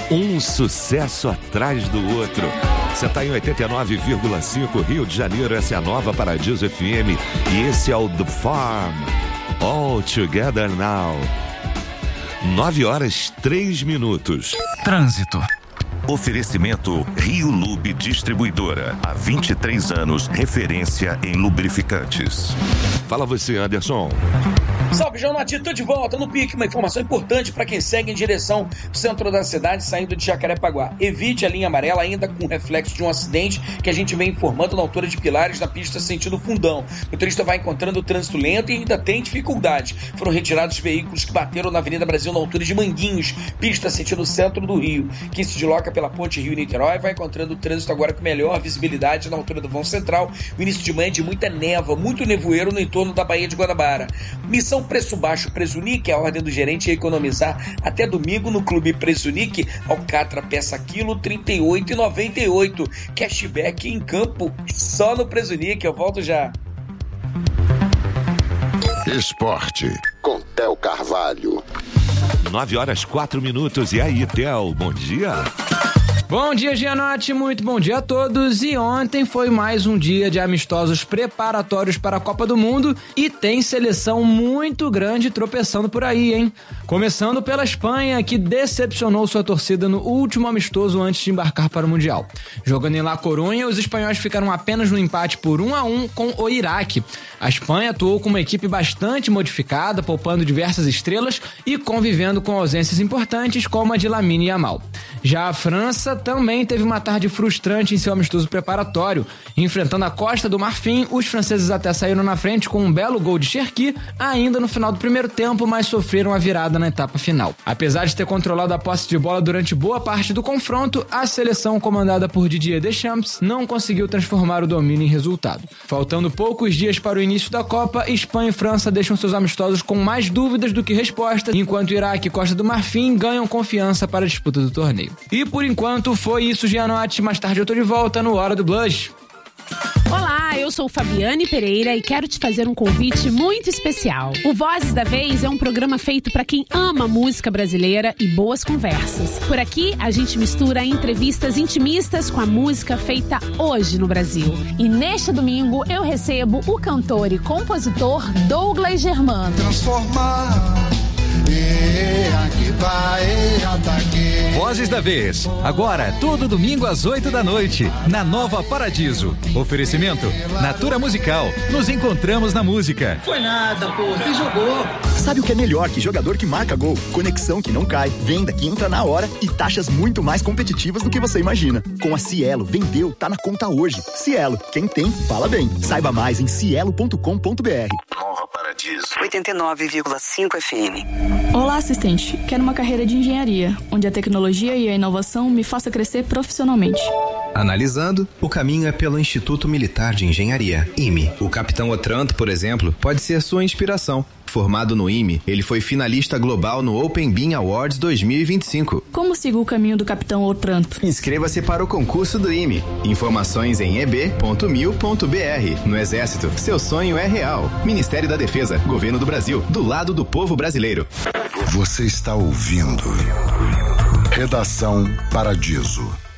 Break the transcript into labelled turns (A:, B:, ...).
A: Um sucesso atrás do outro. Você está em 89,5 Rio de Janeiro, essa é a nova Paradiso FM e esse é o The Farm, All Together Now. 9h03. Trânsito.
B: Oferecimento Rio Lube Distribuidora. Há 23 anos, referência em lubrificantes.
A: Fala você, Anderson.
C: Salve, João Natinho, tô de volta no pique. Uma informação importante para quem segue em direção ao centro da cidade, saindo de Jacarepaguá. Evite a linha amarela ainda com reflexo de um acidente que a gente vem informando na altura de Pilares, na pista sentido Fundão. O motorista vai encontrando o trânsito lento e ainda tem dificuldade. Foram retirados veículos que bateram na Avenida Brasil na altura de Manguinhos, pista sentido centro do Rio. Quem se desloca pela ponte Rio-Niterói vai encontrando o trânsito agora com melhor visibilidade na altura do vão central. O início de manhã é de muita névoa, muito nevoeiro no entorno da Baía de Guanabara. Missão Preço Baixo Presunic, a ordem do gerente é economizar até domingo no Clube Presunic. Alcatra peça quilo R$ 38,98. Cashback em campo só no Presunic. Eu volto já.
D: Esporte com Theo Carvalho.
A: 9h04. E aí, Theo, bom dia.
E: Bom dia, Gianotti, muito bom dia a todos. E ontem foi mais um dia de amistosos preparatórios para a Copa do Mundo e tem seleção muito grande tropeçando por aí, hein? Começando pela Espanha, que decepcionou sua torcida no último amistoso antes de embarcar para o Mundial. Jogando em La Coruña, os espanhóis ficaram apenas no empate por 1-1 com o Iraque. A Espanha atuou com uma equipe bastante modificada, poupando diversas estrelas e convivendo com ausências importantes como a de Lamine Yamal. Já a França também teve uma tarde frustrante em seu amistoso preparatório. Enfrentando a Costa do Marfim, os franceses até saíram na frente com um belo gol de Cherki ainda no final do primeiro tempo, mas sofreram a virada na etapa final. Apesar de ter controlado a posse de bola durante boa parte do confronto, a seleção comandada por Didier Deschamps não conseguiu transformar o domínio em resultado. Faltando poucos dias para o início da Copa, Espanha e França deixam seus amistosos com mais dúvidas do que respostas, enquanto Iraque e Costa do Marfim ganham confiança para a disputa do torneio. E por enquanto foi isso, Gianotti. Mais tarde eu tô de volta no Hora do Blush.
F: Olá, eu sou Fabiane Pereira e quero te fazer um convite muito especial. O Vozes da Vez é um programa feito para quem ama música brasileira e boas conversas. Por aqui, a gente mistura entrevistas intimistas com a música feita hoje no Brasil. E neste domingo, eu recebo o cantor e compositor Douglas Germano.
G: Vozes da Vez, agora todo domingo às 8h, na Nova Paradiso. Oferecimento Natura Musical, nos encontramos na música.
H: Foi nada, pô, você jogou.
I: Sabe o que é melhor que jogador que marca gol? Conexão que não cai, venda que entra na hora e taxas muito mais competitivas do que você imagina. Com a Cielo, vendeu, tá na conta hoje. Cielo, quem tem, fala bem. Saiba mais em cielo.com.br.
B: Nova Paradiso
J: 89,5 FM.
K: Olá, assistente. Quero uma carreira de engenharia, onde a tecnologia e a inovação me faça crescer profissionalmente.
L: Analisando, o caminho é pelo Instituto Militar de Engenharia, IME. O Capitão Otranto, por exemplo, pode ser sua inspiração. Formado no IME, ele foi finalista global no Open Bean Awards 2025.
K: Como sigo o caminho do Capitão Otranto?
L: Inscreva-se para o concurso do IME. Informações em eb.mil.br. No Exército, seu sonho é real. Ministério da Defesa, Governo do Brasil, do lado do povo brasileiro.
D: Você está ouvindo Redação Paradiso.